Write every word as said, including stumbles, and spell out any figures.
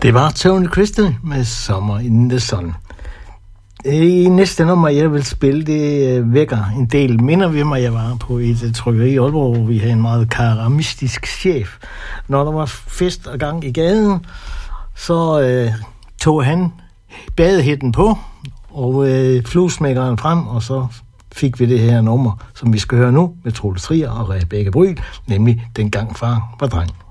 Det var Tony Crystal med Summer in the Sun. I næste nummer, jeg vil spille, det vækker en del minder ved mig. Jeg var på et trykkeri i Aalborg, hvor vi havde en meget karamistisk chef. Når der var fest og gang i gaden, så øh, tog han badehætten på og øh, fluesmækkeren frem, og så fik vi det her nummer, som vi skal høre nu med Troels Trier og Rebekka Bryl, nemlig Dengang far var dreng.